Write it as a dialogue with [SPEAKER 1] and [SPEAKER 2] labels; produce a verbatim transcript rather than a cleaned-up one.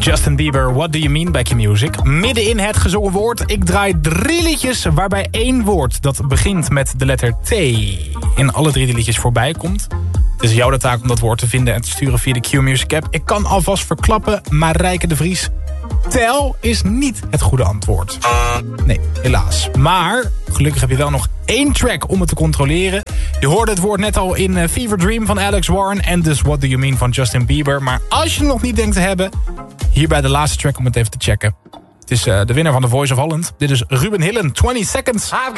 [SPEAKER 1] Justin Bieber, What Do You Mean by Q-Music. Midden in het gezongen woord. Ik draai drie liedjes waarbij één woord dat begint met de letter T in alle drie de liedjes voorbij komt. Het is jouw de taak om dat woord te vinden en te sturen via de Q-Music app. Ik kan alvast verklappen, Marijke de Vries, tel is niet het goede antwoord. Nee, helaas. Maar gelukkig heb je wel nog één track om het te controleren. Je hoorde het woord net al in Fever Dream van Alex Warren en dus What Do You Mean van Justin Bieber. Maar als je het nog niet denkt te hebben, hierbij de laatste track om het even te checken. Het is uh, de winnaar van The Voice of Holland. Dit is Ruben Hillen, twintig seconds.